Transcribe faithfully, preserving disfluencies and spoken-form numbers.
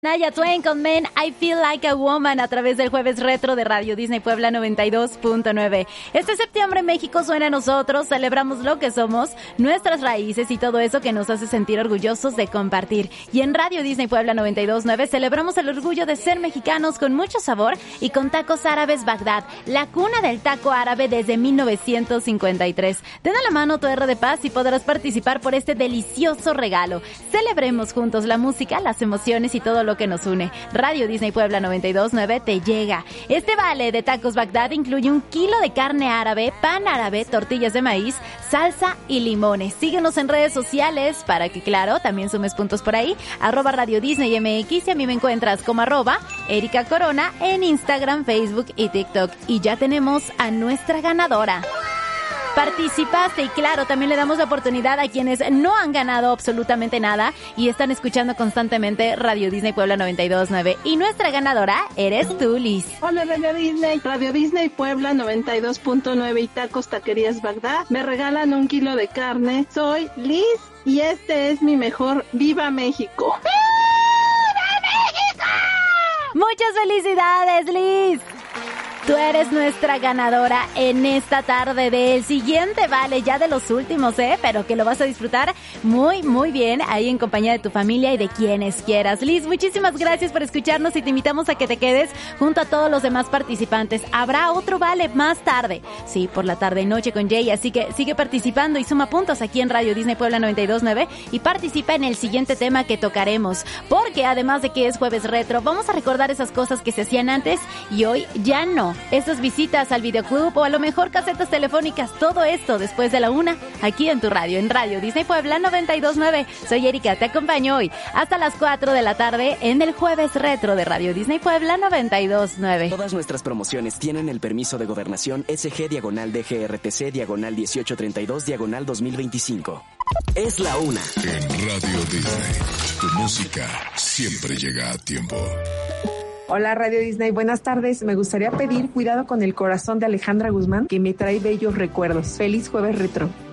Shania Twain con Men, I Feel Like a Woman a través del Jueves Retro de Radio Disney Puebla noventa y dos punto nueve. Este septiembre México suena a nosotros, celebramos lo que somos, nuestras raíces y todo eso que nos hace sentir orgullosos de compartir. Y en Radio Disney Puebla noventa y dos punto nueve celebramos el orgullo de ser mexicanos con mucho sabor y con Tacos Árabes Bagdad, la cuna del taco árabe desde mil novecientos cincuenta y tres. Ten a la mano tu R de Paz y podrás participar por este delicioso regalo. Celebremos juntos la música, las emociones y todo lo que nos une. Radio Disney Puebla noventa y dos punto nueve te llega. Este vale de Tacos Bagdad incluye un kilo de carne árabe, pan árabe, tortillas de maíz, salsa y limones. Síguenos en redes sociales para que, claro, también sumes puntos por ahí. Arroba Radio Disney M X y a mí me encuentras como arroba Erika Corona en Instagram, Facebook y TikTok. Y ya tenemos a nuestra ganadora. Participaste y claro, también le damos la oportunidad a quienes no han ganado absolutamente nada y están escuchando constantemente Radio Disney Puebla noventa y dos punto nueve. Y nuestra ganadora eres tú, Liz. Hola Radio Disney, Radio Disney Puebla noventa y dos punto nueve y Tacos Taquerías Bagdad me regalan un kilo de carne. Soy Liz y este es mi mejor Viva México. ¡Viva México! Muchas felicidades, Liz. Tú eres nuestra ganadora en esta tarde del siguiente vale, ya de los últimos, ¿eh? Pero que lo vas a disfrutar muy, muy bien ahí en compañía de tu familia y de quienes quieras. Liz, muchísimas gracias por escucharnos y te invitamos a que te quedes junto a todos los demás participantes. Habrá otro vale más tarde, sí, por la tarde y noche con Jay, así que sigue participando y suma puntos aquí en Radio Disney Puebla noventa y dos punto nueve y participa en el siguiente tema que tocaremos, porque además de que es Jueves Retro, vamos a recordar esas cosas que se hacían antes y hoy ya no. Estas visitas al videoclub o a lo mejor casetas telefónicas, todo esto después de la una, aquí en tu radio, en Radio Disney Puebla noventa y dos punto nueve. Soy Erika, te acompaño hoy hasta las cuatro de la tarde en el Jueves Retro de Radio Disney Puebla noventa y dos punto nueve. Todas nuestras promociones tienen el permiso de gobernación S G diagonal D G R T C diagonal dieciocho treinta y dos diagonal dos mil veinticinco. Es la una. En Radio Disney, tu música siempre llega a tiempo. Hola Radio Disney, buenas tardes. Me gustaría pedir Cuidado con el corazón de Alejandra Guzmán, que me trae bellos recuerdos. Feliz Jueves Retro.